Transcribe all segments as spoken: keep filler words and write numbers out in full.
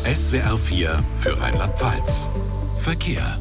S W R vier für Rheinland-Pfalz. Verkehr.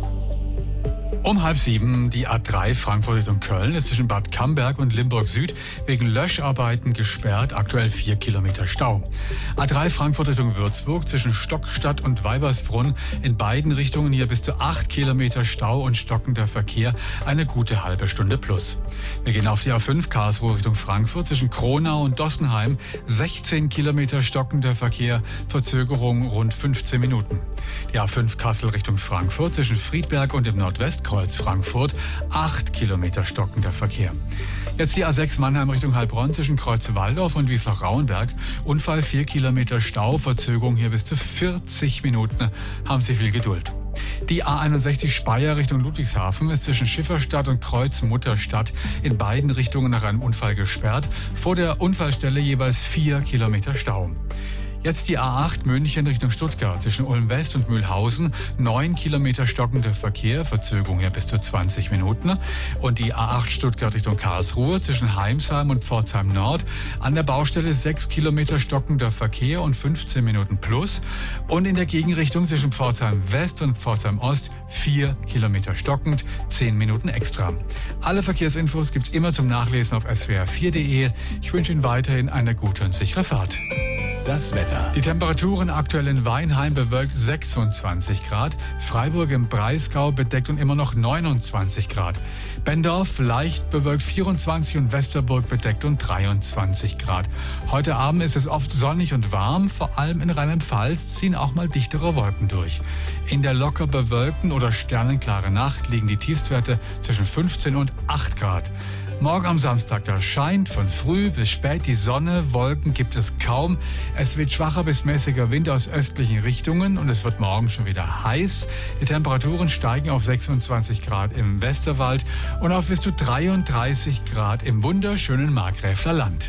Um halb sieben die A drei Frankfurt Richtung Köln ist zwischen Bad Camberg und Limburg Süd wegen Löscharbeiten gesperrt, aktuell vier Kilometer Stau. A drei Frankfurt Richtung Würzburg zwischen Stockstadt und Weibersbrunn in beiden Richtungen hier bis zu acht Kilometer Stau und stockender Verkehr, eine gute halbe Stunde plus. Wir gehen auf die A fünf Karlsruhe Richtung Frankfurt zwischen Kronau und Dossenheim, sechzehn Kilometer stockender Verkehr, Verzögerung rund fünfzehn Minuten. Die A fünf Kassel Richtung Frankfurt zwischen Friedberg und dem Nordwestkreuz Frankfurt, acht Kilometer stockender Verkehr. Jetzt die A sechs Mannheim Richtung Heilbronn zwischen Kreuzwaldorf und Wiesloch-Rauenberg. Unfall, vier Kilometer Stau, Verzögerung hier bis zu vierzig Minuten. Haben Sie viel Geduld. Die A einundsechzig Speyer Richtung Ludwigshafen ist zwischen Schifferstadt und Kreuzmutterstadt in beiden Richtungen nach einem Unfall gesperrt. Vor der Unfallstelle jeweils vier Kilometer Stau. Jetzt die A acht München Richtung Stuttgart zwischen Ulm West und Mühlhausen, neun Kilometer stockender Verkehr, Verzögerung hier bis zu zwanzig Minuten. Und die A acht Stuttgart Richtung Karlsruhe zwischen Heimsheim und Pforzheim Nord, an der Baustelle sechs Kilometer stockender Verkehr und fünfzehn Minuten plus. Und in der Gegenrichtung zwischen Pforzheim West und Pforzheim Ost vier Kilometer stockend, zehn Minuten extra. Alle Verkehrsinfos gibt's immer zum Nachlesen auf S W R vier punkt de. Ich wünsche Ihnen weiterhin eine gute und sichere Fahrt. Das Wetter. Die Temperaturen aktuell in Weinheim bewölkt sechsundzwanzig Grad, Freiburg im Breisgau bedeckt und immer noch neunundzwanzig Grad. Bendorf leicht bewölkt vierundzwanzig und Westerburg bedeckt und dreiundzwanzig Grad. Heute Abend ist es oft sonnig und warm, vor allem in Rheinland-Pfalz ziehen auch mal dichtere Wolken durch. In der locker bewölkten oder sternenklaren Nacht liegen die Tiefstwerte zwischen fünfzehn und acht Grad. Morgen am Samstag, da scheint von früh bis spät die Sonne, Wolken gibt es kaum. Es wird schwacher bis mäßiger Wind aus östlichen Richtungen und es wird morgen schon wieder heiß. Die Temperaturen steigen auf sechsundzwanzig Grad im Westerwald und auf bis zu dreiunddreißig Grad im wunderschönen Markgräfler Land.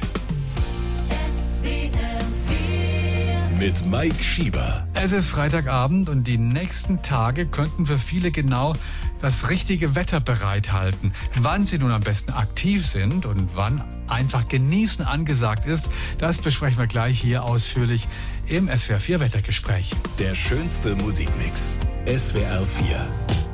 Mit Mike Schieber. Es ist Freitagabend und die nächsten Tage könnten für viele genau das richtige Wetter bereithalten. Wann sie nun am besten aktiv sind und wann einfach genießen angesagt ist, das besprechen wir gleich hier ausführlich im S W R vier Wettergespräch. Der schönste Musikmix. S W R vier.